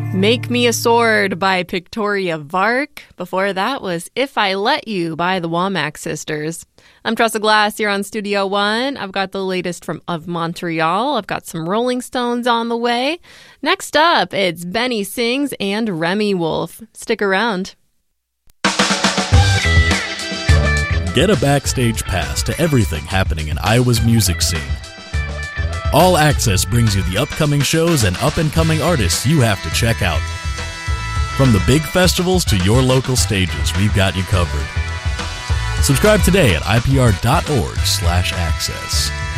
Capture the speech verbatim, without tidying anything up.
Make Me a Sword by Victoria Vark. Before that was If I Let You by the Womack Sisters. I'm Tressa Glass here on Studio One. I've got the latest from of Montreal. I've got some Rolling Stones on the way. Next up, it's Benny Sings and Remy Wolf. Stick around. Get a backstage pass to everything happening in Iowa's music scene. All Access brings you the upcoming shows and up-and-coming artists you have to check out. From the big festivals to your local stages, we've got you covered. Subscribe today at I P R dot org slash access.